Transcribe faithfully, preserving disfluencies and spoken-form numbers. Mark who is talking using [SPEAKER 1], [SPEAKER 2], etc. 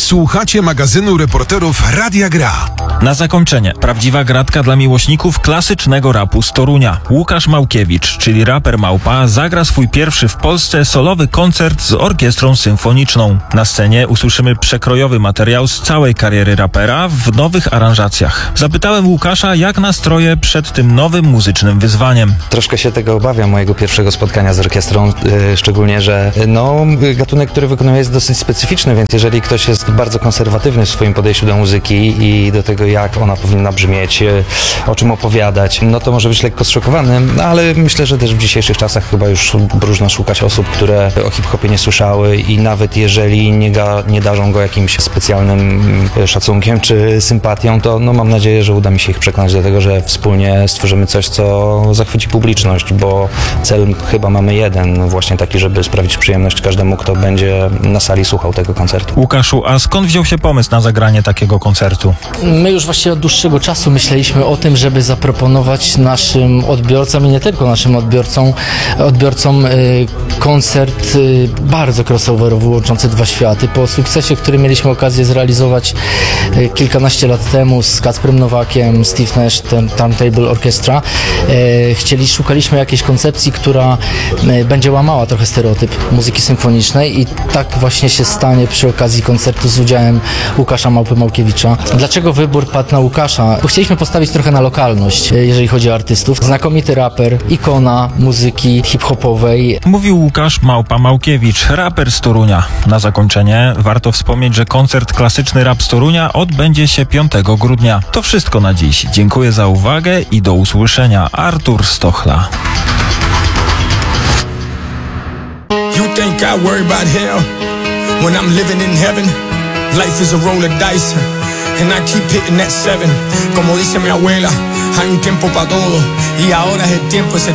[SPEAKER 1] Słuchacie magazynu reporterów Radia Gra.
[SPEAKER 2] Na zakończenie prawdziwa gratka dla miłośników klasycznego rapu z Torunia. Łukasz Małkiewicz, czyli raper Małpa, zagra swój pierwszy w Polsce solowy koncert z orkiestrą symfoniczną. Na scenie usłyszymy przekrojowy materiał z całej kariery rapera w nowych aranżacjach. Zapytałem Łukasza, jak nastroje przed tym nowym muzycznym wyzwaniem.
[SPEAKER 3] Troszkę się tego obawiam, mojego pierwszego spotkania z orkiestrą, yy, szczególnie, że no, gatunek, który wykonuję, jest dosyć specyficzny, więc jeżeli ktoś jest bardzo konserwatywny w swoim podejściu do muzyki i do tego, jak ona powinna brzmieć, o czym opowiadać, no to może być lekko zszokowany, no, ale myślę, że też w dzisiejszych czasach chyba już próżno szukać osób, które o hip-hopie nie słyszały i nawet jeżeli nie, ga, nie darzą go jakimś specjalnym szacunkiem czy sympatią, to no, mam nadzieję, że uda mi się ich przekonać do tego, że wspólnie stworzymy coś, co zachwyci publiczność, bo cel chyba mamy jeden, właśnie taki, żeby sprawić przyjemność każdemu, kto będzie na sali słuchał tego koncertu.
[SPEAKER 2] Łukaszu, a skąd wziął się pomysł na zagranie takiego koncertu?
[SPEAKER 4] My już właściwie od dłuższego czasu myśleliśmy o tym, żeby zaproponować naszym odbiorcom i nie tylko naszym odbiorcom, odbiorcom y, koncert y, bardzo crossoverowy, łączący dwa światy. Po sukcesie, który mieliśmy okazję zrealizować y, kilkanaście lat temu z Kacprem Nowakiem, Steve Nash, ten Turntable Orchestra, y, chcieli, szukaliśmy jakiejś koncepcji, która y, będzie łamała trochę stereotyp muzyki symfonicznej i tak właśnie się stanie przy okazji koncertu z udziałem Łukasza Małpy Małkiewicza. Dlaczego wybór padł na Łukasza? Bo chcieliśmy postawić trochę na lokalność, jeżeli chodzi o artystów. Znakomity raper, ikona muzyki hip-hopowej.
[SPEAKER 2] Mówił Łukasz Małpa Małkiewicz, raper z Torunia. Na zakończenie warto wspomnieć, że koncert Klasyczny Rap z Torunia odbędzie się piątego grudnia. To wszystko na dziś. Dziękuję za uwagę i do usłyszenia. Artur Stochla.
[SPEAKER 5] You think I worry about hell when I'm living in heaven? Life is a roll of dice and I keep hitting that seven. Como dice mi abuela, hay un tiempo para todo y ahora es el tiempo ese